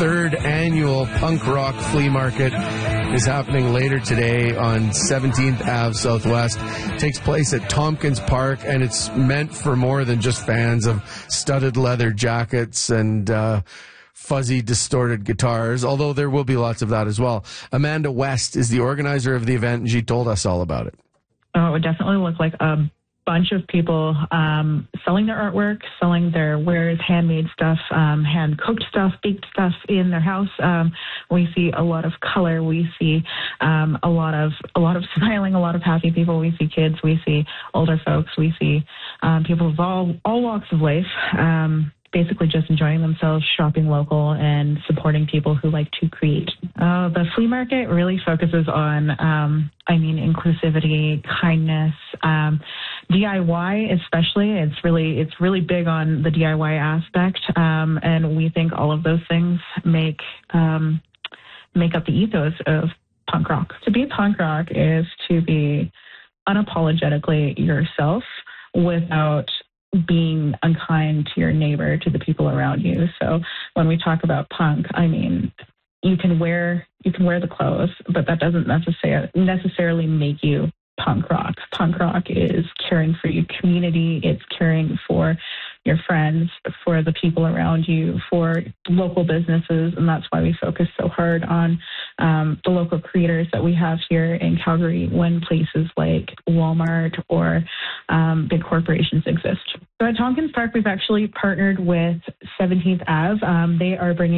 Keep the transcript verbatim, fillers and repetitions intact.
third annual punk rock flea market is happening later today on seventeenth Avenue Southwest. It takes place at Tompkins Park, and it's meant for more than just fans of studded leather jackets and uh, fuzzy, distorted guitars, although there will be lots of that as well. Amanda West is the organizer of the event, and she told us all about it. Oh, it would definitely look like a bunch of people um, selling their artwork, selling their wares, handmade stuff, um, hand-cooked stuff, baked stuff in their house. Um, we see a lot of color. We see um, a lot of a lot of smiling, a lot of happy people. We see kids. We see older folks. We see um, people of all all walks of life. Um, basically just enjoying themselves, shopping local, and supporting people who like to create. Uh, the flea market really focuses on, um, I mean, inclusivity, kindness, um, D I Y especially. It's really it's really big on the D I Y aspect, um, and we think all of those things make um, make up the ethos of punk rock. To be punk rock is to be unapologetically yourself without being unkind to your neighbor, to the people around you. So when we talk about punk, I mean, you can wear you can wear the clothes, but that doesn't necessarily necessarily make you punk rock. Punk rock is caring for your community. It's caring for your friends, for the people around you, for local businesses, and that's why we focus so hard on um, the local creators that we have here in Calgary when places like Walmart or um, big corporations exist. So at Tompkins Park, we've actually partnered with seventeenth Avenue. Um, they are bringing